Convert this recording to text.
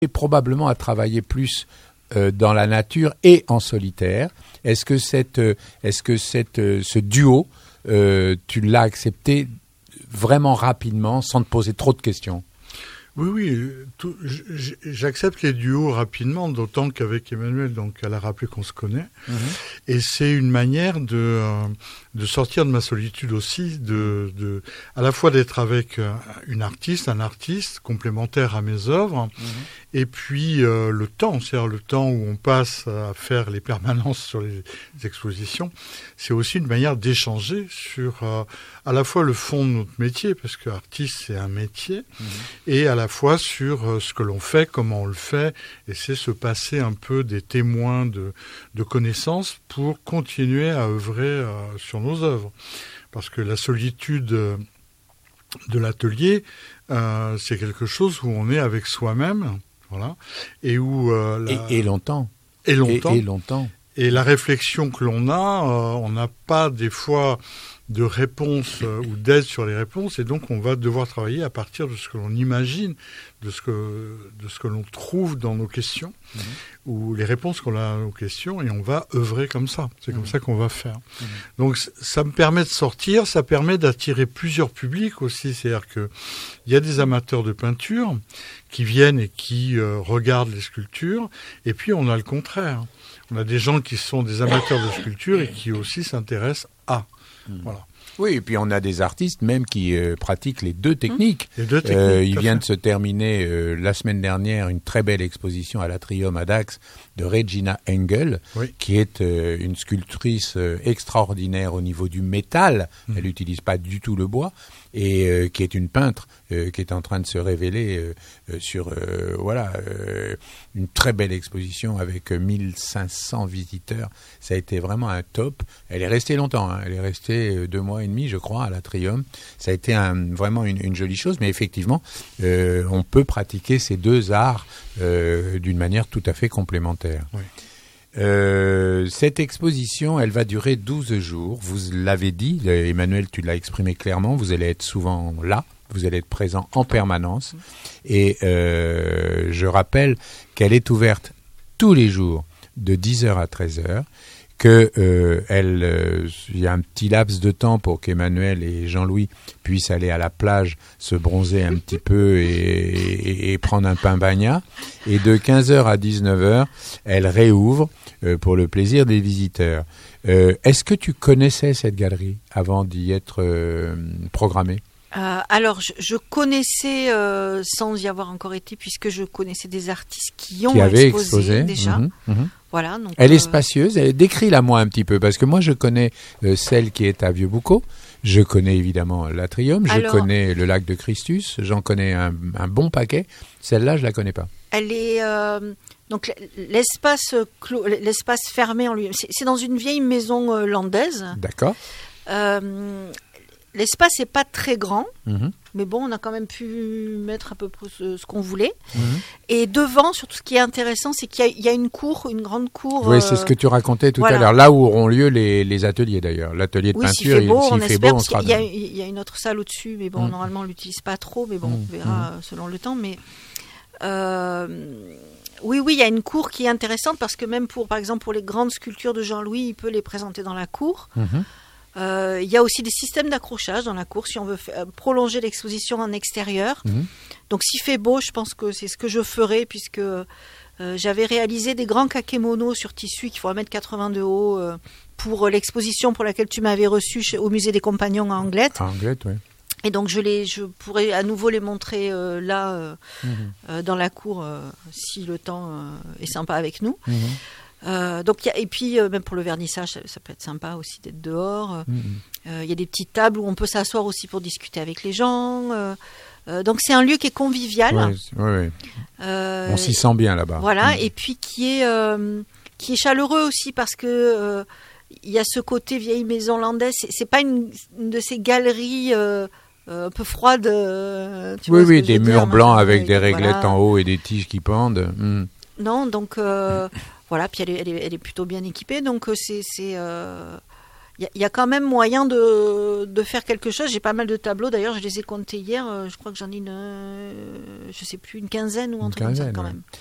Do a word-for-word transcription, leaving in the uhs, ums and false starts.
Et probablement à travailler plus euh, dans la nature et en solitaire. Est-ce que cette, euh, est-ce que cette, euh, ce duo, euh, tu l'as accepté vraiment rapidement, sans te poser trop de questions? Oui, oui, tout, j'accepte les duos rapidement, d'autant qu'avec Emmanuel, donc elle a rappelé qu'on se connaît, mmh. et c'est une manière de euh, de sortir de ma solitude aussi, de de à la fois d'être avec une artiste, un artiste complémentaire à mes œuvres, mmh. et puis euh, le temps, c'est-à-dire le temps où on passe à faire les permanences sur les, les expositions, c'est aussi une manière d'échanger sur euh, à la fois le fond de notre métier, parce que artiste c'est un métier, mmh. et à la fois sur ce que l'on fait, comment on le fait, et c'est se passer un peu des témoins de, de connaissances pour continuer à œuvrer euh, sur nos œuvres. Parce que la solitude de l'atelier, euh, c'est quelque chose où on est avec soi-même, voilà, et où... Euh, la... et, et longtemps. Et longtemps. Et, et longtemps. Et la réflexion que l'on a, euh, on n'a pas des fois de réponses euh, ou d'aide sur les réponses, et donc on va devoir travailler à partir de ce que l'on imagine, de ce que de ce que l'on trouve dans nos questions, mmh. ou les réponses qu'on a à nos questions, et on va œuvrer comme ça. C'est mmh. comme ça qu'on va faire. Mmh. Donc ça me permet de sortir, ça permet d'attirer plusieurs publics aussi. C'est-à-dire que il y a des amateurs de peinture qui viennent et qui euh, regardent les sculptures, et puis on a le contraire. On a des gens qui sont des amateurs de sculpture et qui aussi s'intéressent à. Voilà. Oui, et puis on a des artistes même qui euh, pratiquent les deux techniques. Les deux techniques. Euh, il vient de se terminer euh, la semaine dernière une très belle exposition à l'Atrium à Dax de Regina Engel, oui. qui est euh, une sculptrice euh, extraordinaire au niveau du métal. Mmh. Elle n'utilise pas du tout le bois, et euh, qui est une peintre euh, qui est en train de se révéler euh, euh, sur euh, voilà euh, une très belle exposition avec mille cinq cents visiteurs. Ça a été vraiment un top. Elle est restée longtemps, hein. Elle est restée euh, deux mois et demi, je crois, à l'Atrium. Ça a été un, vraiment une, une jolie chose, mais effectivement, euh, on peut pratiquer ces deux arts euh, d'une manière tout à fait complémentaire. Oui. Euh, cette exposition, elle va durer douze jours. Vous l'avez dit, Emmanuel, tu l'as exprimé clairement, vous allez être souvent là, vous allez être présent en permanence. Et euh, je rappelle qu'elle est ouverte tous les jours de dix heures à treize heures, que euh, elle, euh, y a un petit laps de temps pour qu'Emmanuel et Jean-Louis puissent aller à la plage, se bronzer un petit peu et, et, et prendre un pain bagnat. Et de quinze heures à dix-neuf heures, elle réouvre euh, pour le plaisir des visiteurs. Euh, est-ce que tu connaissais cette galerie avant d'y être euh, programmée ? Euh, alors, je, je connaissais, euh, sans y avoir encore été, puisque je connaissais des artistes qui ont qui avaient exposé, exposé déjà. Mmh, mmh. Voilà, donc, elle euh... est spacieuse, elle décris-la moi un petit peu, parce que moi je connais euh, celle qui est à Vieux-Boucau, je connais évidemment l'Atrium, je Alors... connais le lac de Christus, j'en connais un, un bon paquet, celle-là je la connais pas. Elle est... Euh... Donc l'espace, clos, l'espace fermé en lui, c'est, c'est dans une vieille maison euh, landaise. D'accord. Euh, L'espace n'est pas très grand, mmh. mais bon, on a quand même pu mettre à peu près ce, ce qu'on voulait. Mmh. Et devant, surtout ce qui est intéressant, c'est qu'il y a, il y a une cour, une grande cour. Oui, euh, c'est ce que tu racontais tout voilà. à l'heure. Là où auront lieu les, les ateliers d'ailleurs. L'atelier de oui, peinture, s'il fait beau, il, s'il on fait espère, beau, on sera il y, a, il y a une autre salle au-dessus, mais bon, mmh. normalement, on ne l'utilise pas trop, mais bon, mmh. on verra mmh. selon le temps. Mais euh, oui, oui, il y a une cour qui est intéressante parce que même pour, par exemple, pour les grandes sculptures de Jean-Louis, il peut les présenter dans la cour. Mmh. Euh, il y a aussi des systèmes d'accrochage dans la cour si on veut f- prolonger l'exposition en extérieur. Mmh. Donc s'il fait beau, je pense que c'est ce que je ferai puisque euh, j'avais réalisé des grands kakémonos sur tissu qui font un mètre quatre-vingts de haut euh, pour l'exposition pour laquelle tu m'avais reçu chez, au musée des Compagnons à Anglette. À Anglette, oui. Et donc je, les, je pourrais à nouveau les montrer euh, là euh, mmh. euh, dans la cour euh, si le temps euh, est sympa avec nous. Mmh. Euh, donc, y a, et puis euh, même pour le vernissage ça, ça peut être sympa aussi d'être dehors. Il mmh. euh, y a des petites tables où on peut s'asseoir aussi pour discuter avec les gens. Euh, euh, donc c'est un lieu qui est convivial. Oui, oui, oui. Euh, on s'y sent bien là-bas. Voilà, mmh. et puis qui est, euh, qui est chaleureux aussi parce que euh, il y a ce côté vieille maison landaise. C'est, c'est pas une, une de ces galeries euh, euh, un peu froides. Euh, tu oui, vois oui, des murs dire, blancs avec, avec des réglettes voilà. en haut et des tiges qui pendent. Mmh. Non, donc... Euh, Voilà, puis elle est, elle, est, elle est plutôt bien équipée, donc c'est, c'est, euh, il y, y a quand même moyen de, de faire quelque chose. J'ai pas mal de tableaux, d'ailleurs, je les ai comptés hier. Euh, je crois que j'en ai une, euh, je sais plus, une quinzaine ou un Une truc comme ça quinzaine, quand ouais. même.